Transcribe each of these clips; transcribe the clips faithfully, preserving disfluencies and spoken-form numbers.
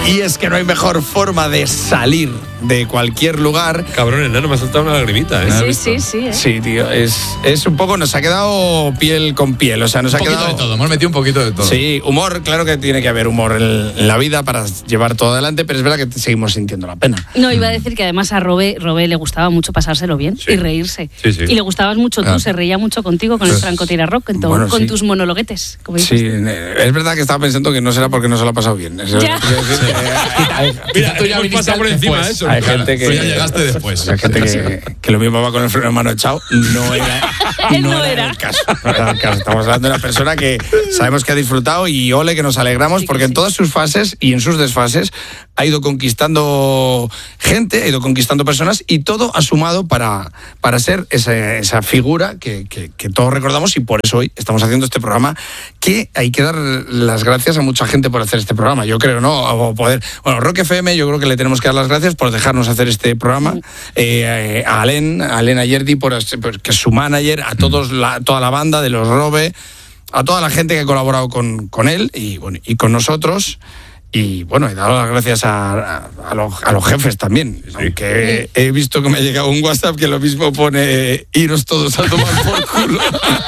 Y es que no hay mejor forma de salir de cualquier lugar. Cabrón, enano, me ha soltado una lagrimita, ¿eh? Sí, sí, sí. ¿eh? Sí, tío, es, es un poco, nos ha quedado piel con piel, o sea, nos un ha quedado... Un poquito de todo, hemos metido un poquito de todo. Sí, humor, claro que tiene que haber humor en, en la vida para llevar todo adelante, pero es verdad que seguimos sintiendo la pena. No, iba a decir que además a Robe, Robe le gustaba mucho pasárselo bien Sí. y reírse. Sí, sí. Y le gustabas mucho tú, Ah. se reía mucho contigo con Pues, el Francotira Rock, con, bueno, con sí. tus monologuetes, como Sí, dices. es verdad que estaba pensando que no será porque no se lo ha pasado bien. Eso, Ya. quiero decir que hay, Mira, Tú ya hemos viniste pasado por encima de después. eso. hay Claro, gente que... tú ya llegaste después. Hay gente que, que lo mismo va con el freno de mano echado. No era, Él no era. el caso. No era el caso. Estamos hablando de una persona que sabemos que ha disfrutado y ole que nos alegramos Sí que porque en sí. todas sus fases y en sus desfases ha ido conquistando gente, ha ido conquistando personas y todo ha sumado para, para ser esa, esa figura que, que, que todos recordamos y por eso hoy estamos haciendo este programa, que hay que dar las gracias a mucha gente por hacer este programa, yo creo, ¿no? O poder, bueno, Rock F M yo creo que le tenemos que dar las gracias por dejarnos hacer este programa, eh, a Alen, a Alen Ayerdi, por, por, que es su manager, a todos la, toda la banda de los Robe, a toda la gente que ha colaborado con, con él y, bueno, y con nosotros. Y bueno, he dado las gracias a, a, a, los, a los jefes también. Sí. Aunque he, he visto que me ha llegado un WhatsApp que lo mismo pone iros todos a tomar por culo.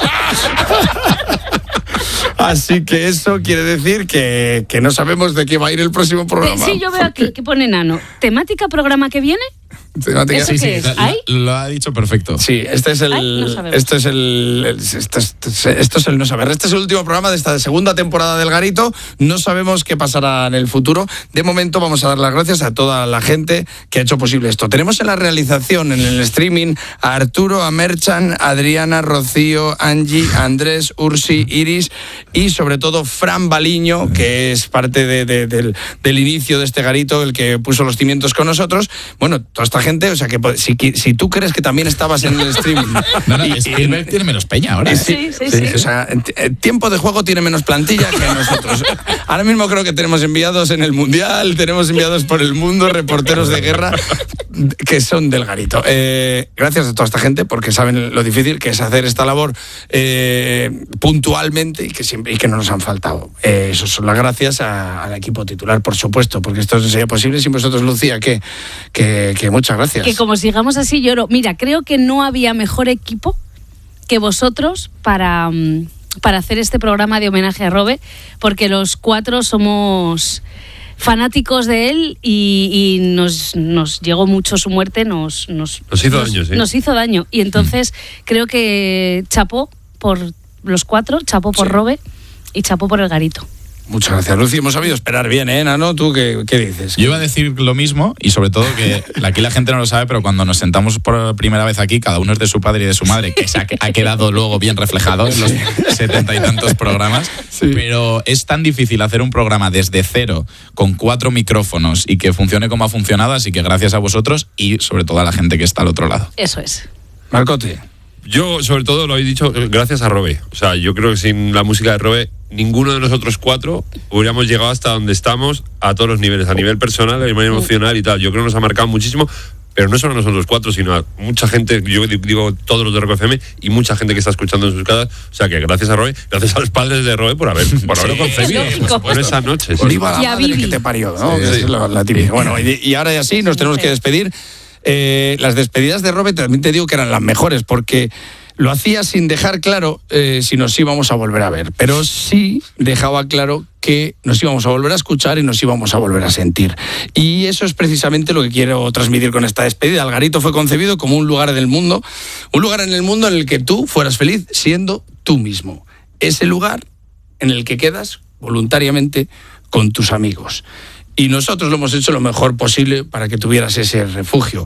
Así que eso quiere decir que, que no sabemos de qué va a ir el próximo programa. Sí, yo veo aquí que pone Nano. ¿Temática programa que viene? Temática. ¿Eso Sí, sí, qué es? lo, ¿Hay? lo ha dicho perfecto. Sí, este es el, Ay, no sabemos. esto es el, el- esto, es, esto es el no saber. Este es el último programa de esta segunda temporada del Garito. No sabemos qué pasará en el futuro. De momento vamos a dar las gracias a toda la gente que ha hecho posible esto. Tenemos en la realización, en el streaming, a Arturo, a Merchan, Adriana, Rocío, Angie, Andrés, Ursi, Iris y sobre todo Fran Baliño, que es parte de, de, del, del inicio de este Garito, el que puso los cimientos con nosotros. Bueno, toda esta gente, o sea que si, si tú crees que también estabas en el streaming. No, no, y- Spielberg tiene menos peña ahora. ¿eh? Sí, sí, sí. O sea, t- tiempo de juego tiene menos plantilla que nosotros. Ahora mismo creo que tenemos enviados en el Mundial, tenemos enviados por el mundo, reporteros de guerra que son del Garito. Eh, gracias a toda esta gente porque saben lo difícil que es hacer esta labor eh, puntualmente y que siempre y que no nos han faltado. Eh, eso son las gracias a- al equipo titular, por supuesto, porque esto no sería posible sin vosotros, Lucía, que, que, que muchas gracias. Que como sigamos así lloro. Mira, creo que no había mejor equipo que vosotros para, mm, para hacer este programa de homenaje a Robe, porque los cuatro somos fanáticos de él y, y nos, nos llegó mucho su muerte, nos, nos, Nos hizo daño, sí. Nos hizo daño. Y entonces creo que chapó por los cuatro, chapó por Sí. Robe y chapó por el Garito. Muchas gracias, Lucy. Hemos sabido esperar bien, ¿eh, Nano? ¿Tú qué, qué dices? Yo iba a decir lo mismo y sobre todo que aquí la gente no lo sabe, pero cuando nos sentamos por primera vez aquí, cada uno es de su padre y de su madre, que se ha, ha quedado luego bien reflejado en los setenta y tantos programas. Sí. Pero es tan difícil hacer un programa desde cero con cuatro micrófonos y que funcione como ha funcionado, así que gracias a vosotros y sobre todo a la gente que está al otro lado. Eso es. Marcote. Yo, sobre todo, lo habéis dicho eh, gracias a Robe. O sea, yo creo que sin la música de Robe, ninguno de nosotros cuatro hubiéramos llegado hasta donde estamos a todos los niveles, a nivel personal, a nivel emocional y tal. Yo creo que nos ha marcado muchísimo, pero no solo a nosotros cuatro, sino a mucha gente, yo digo todos los de Rock F M y mucha gente que está escuchando en sus casas. O sea, que gracias a Robe, gracias a los padres de Robe por, haber, por haberlo concebido. lógico. Por esa noche. sí. Viva la Y a madre Bibi. que te parió, ¿no? Sí, Que sí. es la, la típica. Bueno, y, y ahora ya sí, nos tenemos que despedir. Eh, las despedidas de Robert también te digo que eran las mejores, porque lo hacía sin dejar claro eh, si nos íbamos a volver a ver, pero sí dejaba claro que nos íbamos a volver a escuchar y nos íbamos a volver a sentir. Y eso es precisamente lo que quiero transmitir con esta despedida. El Garito fue concebido como un lugar del mundo, un lugar en el mundo en el que tú fueras feliz siendo tú mismo. Ese lugar en el que quedas voluntariamente con tus amigos. Y nosotros lo hemos hecho lo mejor posible para que tuvieras ese refugio.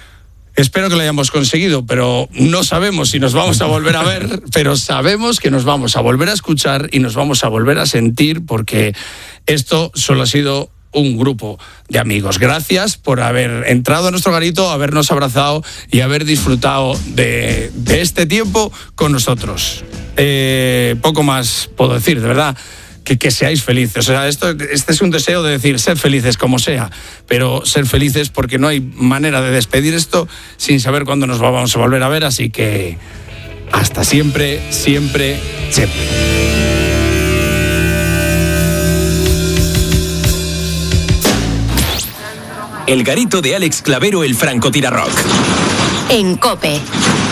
Espero que lo hayamos conseguido, pero no sabemos si nos vamos a volver a ver, pero sabemos que nos vamos a volver a escuchar y nos vamos a volver a sentir, porque esto solo ha sido un grupo de amigos. Gracias por haber entrado a nuestro Garito, habernos abrazado y haber disfrutado de, de este tiempo con nosotros. Eh, poco más puedo decir, de verdad. Que, que seáis felices. O sea, esto, este es un deseo de decir, ser felices como sea, pero ser felices porque no hay manera de despedir esto sin saber cuándo nos vamos a volver a ver, así que hasta siempre, siempre, siempre. El garito de Alex Clavero, el francotirarrock. En COPE.